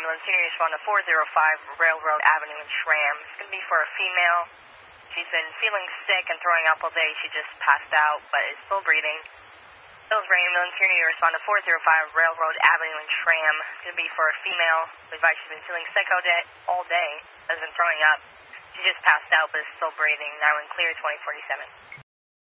ambulance. Senior respond to 405 Railroad Avenue in Schramm. It's going to be for a female. She's been feeling sick and throwing up all day. She just passed out, but is still breathing. Hillsborough ambulance. Senior respond to 405 Railroad Avenue in Schramm. It's going to be for a female. We advise she's been feeling sick all day. Has been throwing up. She just passed out, but is still breathing. Now in clear 2047.